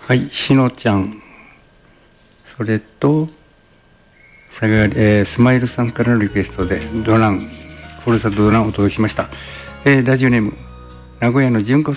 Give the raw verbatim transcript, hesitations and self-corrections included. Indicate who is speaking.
Speaker 1: はい、しのちゃん、それと、さがえー、スマイルさんからのリクエストで、ドラン、ふるさとドランをお届けしました。えー、ラジオネーム、名古屋の純子さん。